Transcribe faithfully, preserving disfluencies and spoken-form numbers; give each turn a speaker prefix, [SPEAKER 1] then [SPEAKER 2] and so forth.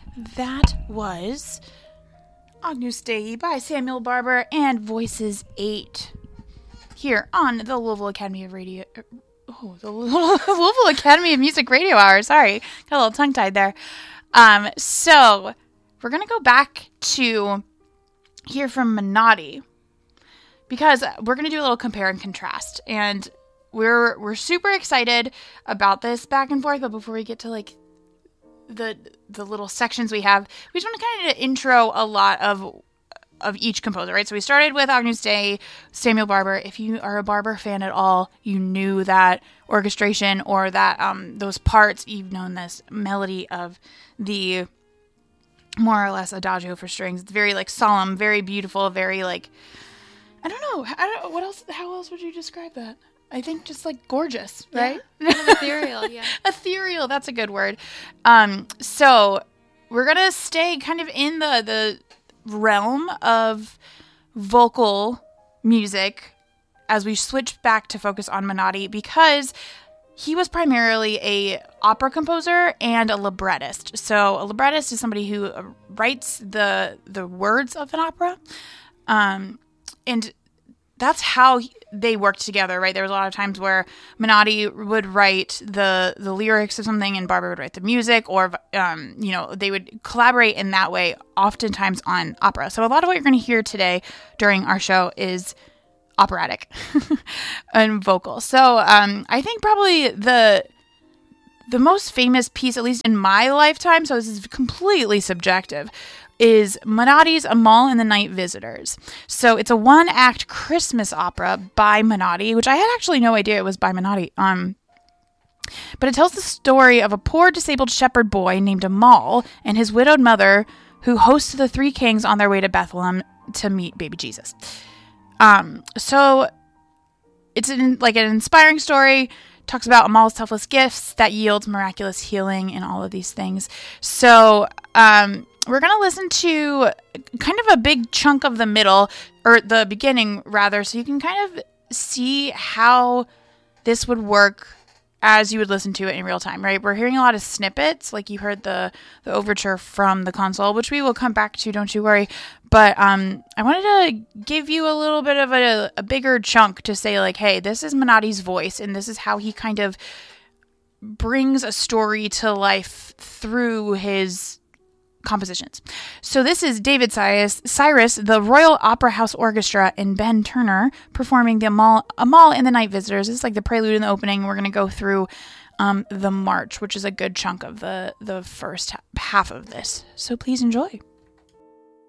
[SPEAKER 1] That was Agnus Dei by Samuel Barber and Voices eight here on the Louisville Academy of Radio. Oh, the Louisville Academy of Music Radio Hour. Sorry, got a little tongue-tied there. Um, so we're gonna go back to hear from Menotti because we're gonna do a little compare and contrast, and we're we're super excited about this back and forth. But before we get to like the the little sections we have, we just want to kind of intro a lot of of each composer, right? So we started with Agnus Dei, Samuel Barber. If you are a Barber fan at all, you knew that orchestration or that um, those parts. You've known this melody of the more or less adagio for strings. It's very like solemn, very beautiful, very like I don't know. I don't know what else. How else would you describe that? I think just like gorgeous, right?
[SPEAKER 2] Yeah. Kind of ethereal, yeah.
[SPEAKER 1] Ethereal, that's a good word. Um, so we're gonna stay kind of in the the realm of vocal music as we switch back to focus on Menotti because he was primarily a opera composer and a librettist. So a librettist is somebody who writes the the words of an opera, um, and that's how they worked together, right? There was a lot of times where Menotti would write the the lyrics of something and Barber would write the music, or, um, you know, they would collaborate in that way, oftentimes on opera. So a lot of what you're going to hear today during our show is operatic and vocal. So um, I think probably the the most famous piece, at least in my lifetime, so this is completely subjective, is Menotti's Amahl and the Night Visitors. So it's a one-act Christmas opera by Menotti, which I had actually no idea it was by Menotti. Um, but it tells the story of a poor disabled shepherd boy named Amahl and his widowed mother who host the three kings on their way to Bethlehem to meet baby Jesus. Um, so it's an, like an inspiring story. Talks about Amahl's selfless gifts that yields miraculous healing and all of these things. So um, we're going to listen to kind of a big chunk of the middle, or the beginning rather, so you can kind of see how this would work as you would listen to it in real time, right? We're hearing a lot of snippets, like you heard the, the overture from the console, which we will come back to, don't you worry. But um, I wanted to give you a little bit of a, a bigger chunk to say, like, hey, this is Menotti's voice, and this is how he kind of brings a story to life through his compositions. So this is David Cyrus, Cyrus, the Royal Opera House Orchestra, and Ben Turner performing the Amahl, Amahl and the Night Visitors. This is like the prelude and the opening. We're going to go through um, the march, which is a good chunk of the, the first half of this. So please enjoy.